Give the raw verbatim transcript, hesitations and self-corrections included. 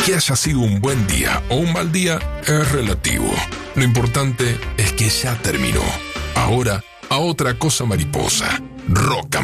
Que haya sido un buen día o un mal día es relativo. Lo importante es que ya terminó. Ahora, a otra cosa mariposa. Rock and